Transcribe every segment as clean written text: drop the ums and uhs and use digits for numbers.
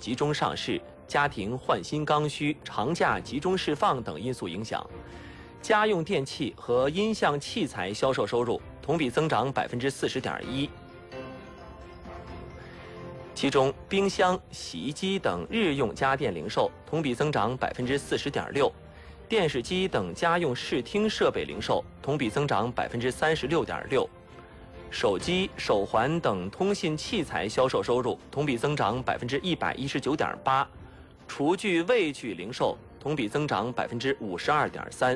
集中上市、家庭换新刚需、长假集中释放等因素影响，家用电器和音像器材销售收入同比增长40.1%。其中，冰箱、洗衣机等日用家电零售同比增长40.6%，电视机等家用视听设备零售同比增长36.6%，手机、手环等通信器材销售收入同比增长119.8%，厨具、卫具零售同比增长52.3%。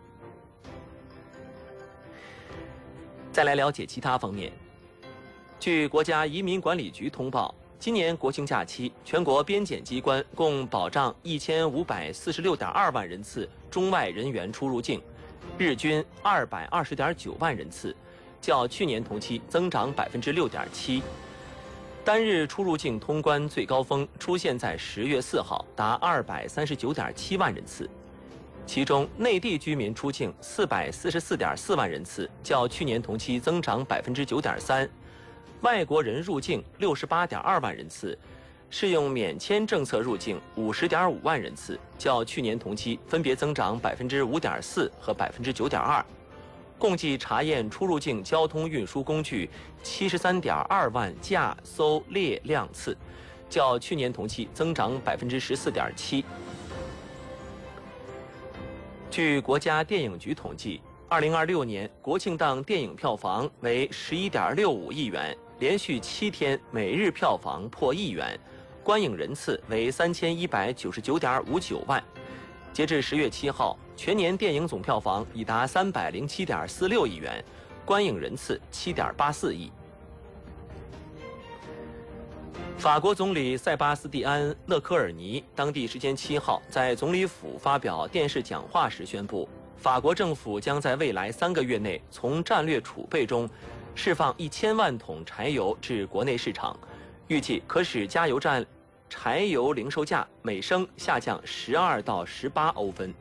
再来了解其他方面。据国家移民管理局通报，今年国庆假期，全国边检机关共保障1546.2万人次中外人员出入境，日均220.9万人次，较去年同期增长6.7%。单日出入境通关最高峰出现在10月4号，达239.7万人次。其中，内地居民出境444.4万人次，较去年同期增长9.3%；外国人入境68.2万人次，适用免签政策入境50.5万人次，较去年同期分别增长5.4%和9.2%。共计查验出入境交通运输工具73.2万架搜列辆次，较去年同期增长14.7%。据国家电影局统计，2026年国庆档电影票房为11.65亿元，连续7天每日票房破亿元，观影人次为3199.59万。截至10月7号，全年电影总票房已达307.46亿元，观影人次7.84亿。法国总理塞巴斯蒂安·勒科尔尼当地时间7号在总理府发表电视讲话时宣布，法国政府将在未来3个月内从战略储备中释放1000万桶柴油至国内市场，预计可使加油站柴油零售价每升下降12到18欧分。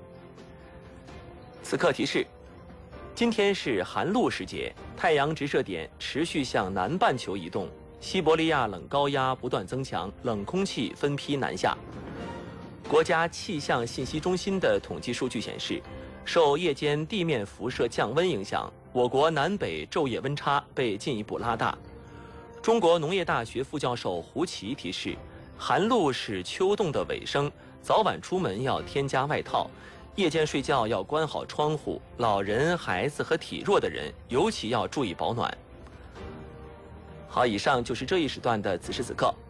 此刻提示：今天是寒露时节，太阳直射点持续向南半球移动。西伯利亚冷高压不断增强，冷空气分批南下。国家气象信息中心的统计数据显示，受夜间地面辐射降温影响，我国南北昼夜温差被进一步拉大。中国农业大学副教授胡奇提示，寒露是秋冬的尾声，早晚出门要添加外套，夜间睡觉要关好窗户，老人、孩子和体弱的人尤其要注意保暖。好，以上就是这一时段的此时此刻。